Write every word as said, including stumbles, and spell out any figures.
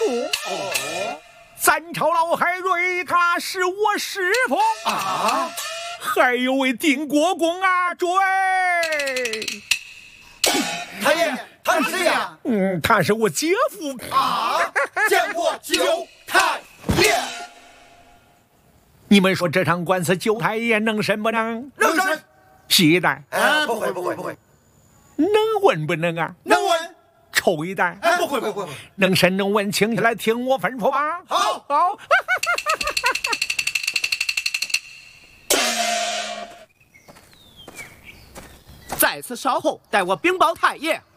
楚。哦，三朝老海瑞，他是我师傅啊。还有位定国公阿追。 太爷，他是谁呀？ 嗯，他是我姐夫啊！见过九太爷。 你们说这场官司九太爷能审不能？ 能审。 细一代？ 哎，不会不会不会。 能问不能啊？ 能问。 臭一代？ 哎，不会不会。 能审能问，请下来听我吩咐吧。 好， 好。 在此稍后，待我禀报太爷。